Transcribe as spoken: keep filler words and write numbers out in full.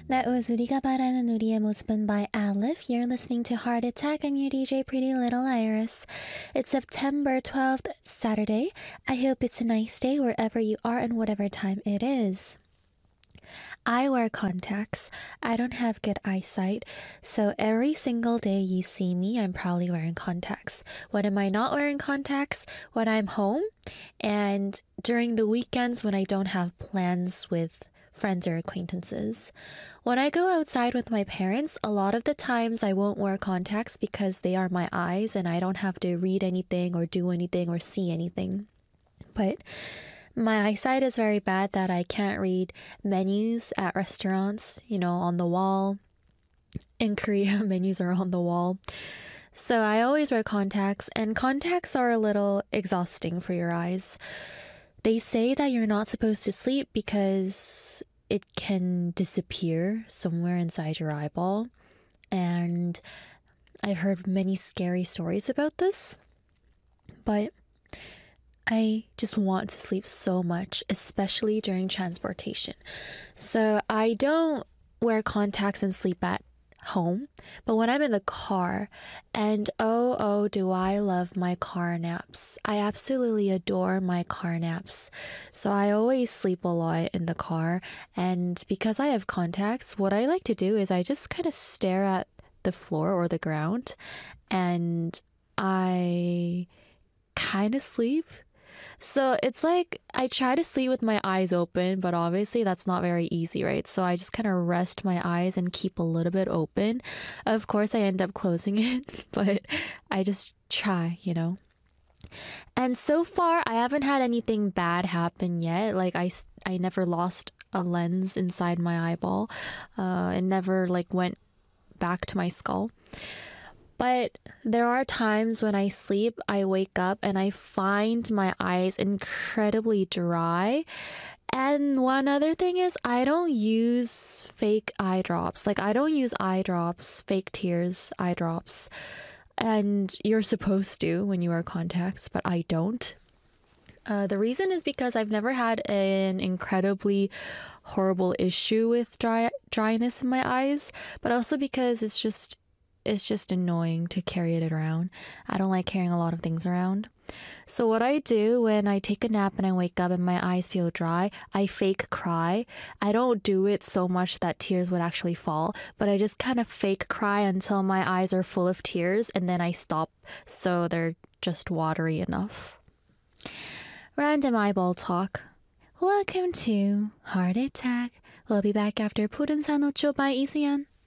That was 우리가 바라는 우리의 모습은 by Aleph. You're listening to Heart Attack. I'm your D J, Pretty Little Iris. It's September twelfth, Saturday. I hope it's a nice day wherever you are and whatever time it is. I wear contacts. I don't have good eyesight, so every single day you see me, I'm probably wearing contacts. When am I not wearing contacts? When I'm home and during the weekends when I don't have plans with friends or acquaintances. When I go outside with my parents, a lot of the times I won't wear contacts because they are my eyes and I don't have to read anything or do anything or see anything. But my eyesight is very bad that I can't read menus at restaurants, you know, on the wall. In Korea, menus are on the wall. So I always wear contacts, and contacts are a little exhausting for your eyes. They say that you're not supposed to sleep because it can disappear somewhere inside your eyeball. And I've heard many scary stories about this. But I just want to sleep so much, especially during transportation. So I don't wear contacts and sleep at home, but when I'm in the car, and oh oh do I love my car naps. I absolutely adore my car naps. So I always sleep a lot in the car, and because I have contacts, what I like to do is I just kind of stare at the floor or the ground and I kind of sleep. So it's like I try to sleep with my eyes open, but obviously that's not very easy, right? So I just kind of rest my eyes and keep a little bit open. Of course, I end up closing it, but I just try, you know? And so far, I haven't had anything bad happen yet. Like I, I never lost a lens inside my eyeball. Uh, it never like went back to my skull. But there are times when I sleep, I wake up and I find my eyes incredibly dry. And one other thing is I don't use fake eye drops. Like I don't use eye drops, fake tears, eye drops. And you're supposed to when you wear contacts, but I don't. Uh, the reason is because I've never had an incredibly horrible issue with dry dryness in my eyes, but also because it's just It's just annoying to carry it around. I don't like carrying a lot of things around. So what I do when I take a nap and I wake up and my eyes feel dry, I fake cry. I don't do it so much that tears would actually fall, but I just kind of fake cry until my eyes are full of tears and then I stop so they're just watery enough. Random eyeball talk. Welcome to Heart Attack. We'll be back after 푸른 산호초 by 이수연.